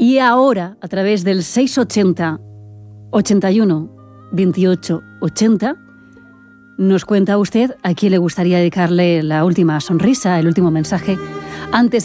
Y ahora, a través del 680 81 28 80, nos cuenta usted a quién le gustaría dedicarle la última sonrisa, el último mensaje, antes